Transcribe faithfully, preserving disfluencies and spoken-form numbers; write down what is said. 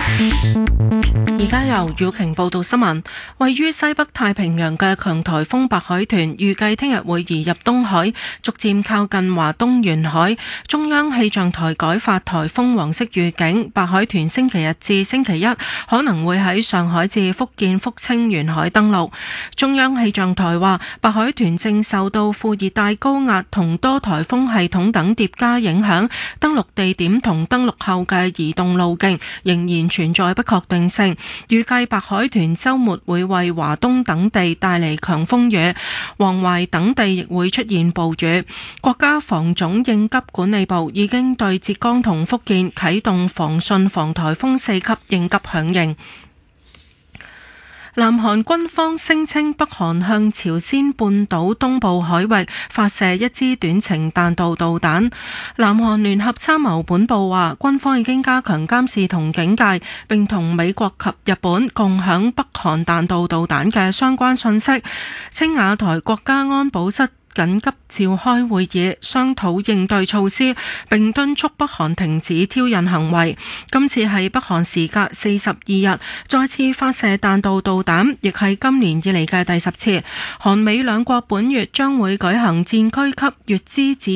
而家由宇晴報道新聞，位於西北太平洋嘅強颱風白海豚預計聽日會移入東海，逐漸靠近華東沿海。中央氣象台改發颱風黃色預警，白海豚星期日至星期一可能會喺上海至福建福清沿海登陸。中央氣象台話，白海豚正受到副熱帶高壓同多颱風系統等疊加影響，登陸地點同登陸後嘅移動路徑仍然存在不確定性。預計白海豚週末會為華東等地帶嚟強風雨，黃淮等地亦會出現暴雨。國家防總應急管理部已經對浙江同福建啟動防汛防颱風四級應急響應。南韓軍方聲稱北韓向朝鮮半島東部海域發射一支短程彈道導彈。南韓聯合參謀本部話，軍方已經加強監視同警戒，並同美國及日本共享北韓彈道導彈嘅相關信息。青瓦台國家安保室緊急召開會議，商討應對措施，並敦促北韓停止挑釁行為。今次係北韓時隔四十二日再次發射彈道導彈，亦係今年以嚟嘅第十次。韓美兩國本月將會舉行戰區級乙支